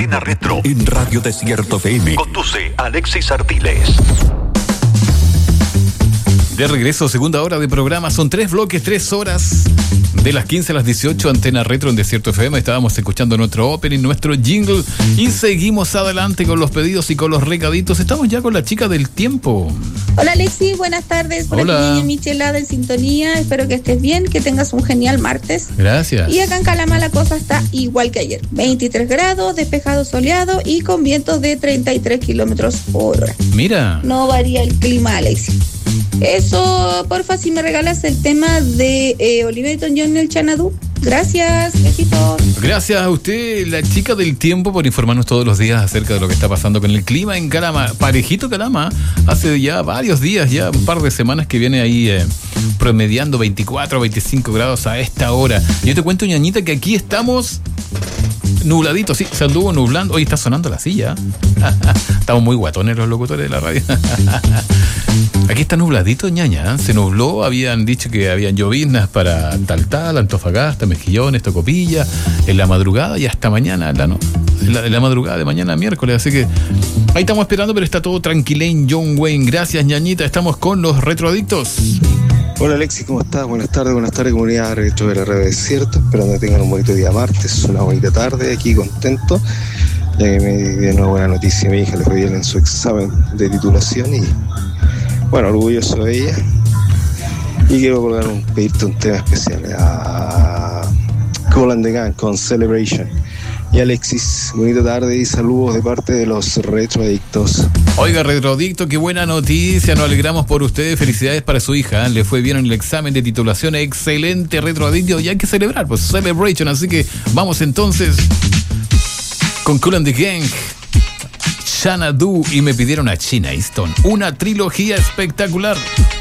Antena Retro en Radio Desierto FM. Conduce Alexis Artiles. De regreso, segunda hora de programa. Son 3 bloques, 3 horas. De las 15 a las 18, Antena Retro en Desierto FM. Estábamos escuchando nuestro opening, nuestro jingle. Y seguimos adelante con los pedidos y con los recaditos. Estamos ya con la chica del tiempo. Hola Alexis, buenas tardes. Por Hola. aquí niña Michelada en sintonía. Espero que estés bien, que tengas un genial martes. Gracias. Y acá en Calama la cosa está igual que ayer. 23 grados, despejado soleado y con vientos de 33 kilómetros por hora. Mira. No varía el clima, Alexis. Eso, porfa, si me regalas el tema de Olivia Newton-John, el Xanadu. Gracias, besitos. Gracias a usted, la chica del tiempo, por informarnos todos los días acerca de lo que está pasando con el clima en Calama. Parejito Calama, hace ya varios días, ya un par de semanas que viene ahí promediando 24 o 25 grados a esta hora. Yo te cuento, ñañita, que aquí estamos nubladitos, sí, se anduvo nublando. Hoy está sonando la silla. Estamos muy guatones los locutores de la radio. Aquí está nubladito, ñaña. Se nubló, habían dicho que habían lloviznas para Taltal, Antofagasta, Mejillones, Tocopilla, en la madrugada y hasta mañana, en la madrugada de mañana miércoles. Así que ahí estamos esperando, pero está todo tranquilén, John Wayne. Gracias, ñañita. Estamos con los retroadictos. Hola Alexis, ¿cómo estás? Buenas tardes, comunidad retro de la red Desierto. Esperando que tengan un bonito día martes, una bonita tarde, aquí contento. Ya que me dio una buena noticia, mi hija le fue bien en su examen de titulación y bueno, orgulloso de ella. Y quiero pedirte un tema especial a Kool and the Gang con Celebration. Y Alexis, bonita tarde y saludos de parte de los retroadictos. Oiga, retroadicto, qué buena noticia, nos alegramos por ustedes, felicidades para su hija, le fue bien en el examen de titulación, excelente retroadicto, y hay que celebrar, pues Celebration, así que vamos entonces con Kool and the Gang, Xanadu, y me pidieron a China Easton, una trilogía espectacular.